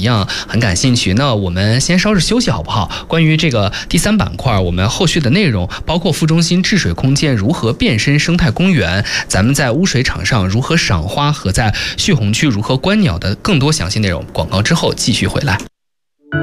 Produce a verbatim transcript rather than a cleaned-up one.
样很感兴趣。那我们先稍事休息好不好？关于这个第三板块，我们后续的内容包括副中心治水空间如何变身生态公园，咱们在污水场上如何赏花和在蓄洪区如何观鸟的更多详细内容，广告之后继续回来。